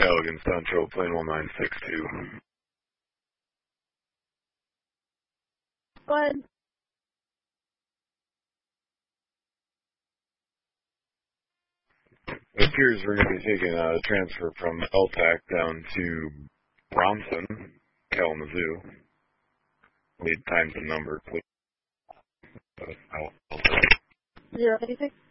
Callaghan Central, plane 1962. Go ahead. It appears we're going to be taking a transfer from LTAC down to Bronson, Kalamazoo. Lead times and number, please. 056.